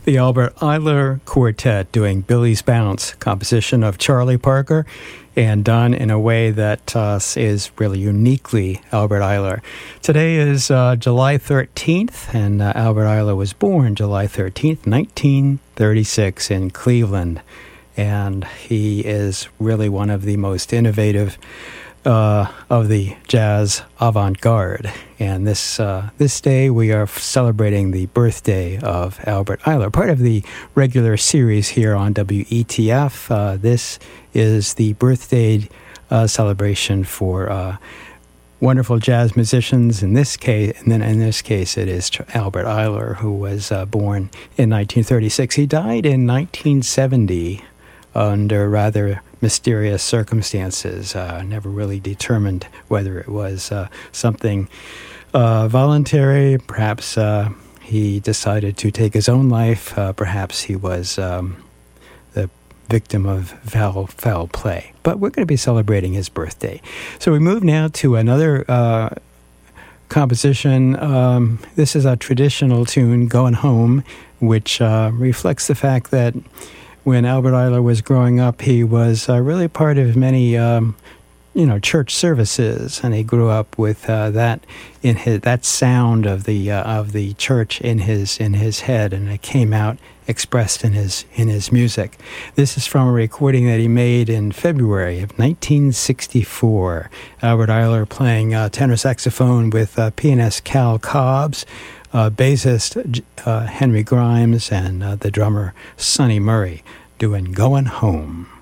The Albert Ayler Quartet doing Billy's Bounce, composition of Charlie Parker, and done in a way that is really uniquely Albert Ayler. Today is July 13th, and Albert Ayler was born July 13th, 1936 in Cleveland. And he is really one of the most innovative of the jazz avant-garde. And this day we are celebrating the birthday of Albert Ayler, part of the regular series here on WETF. This is the birthday celebration for wonderful jazz musicians. In this case, it is Albert Ayler, who was born in 1936. He died in 1970 under rather mysterious circumstances. Never really determined whether it was something voluntary. Perhaps he decided to take his own life. Perhaps he was the victim of foul play. But we're going to be celebrating his birthday. So we move now to another composition. This is a traditional tune, Going Home, which reflects the fact that when Albert Ayler was growing up, he was really part of many, church services, and he grew up with that sound of the church in his head, and it came out expressed in his music. This is from a recording that he made in February of 1964. Albert Ayler playing tenor saxophone with pianist Cal Cobbs, bassist Henry Grimes, and the drummer Sonny Murray doing Going Home.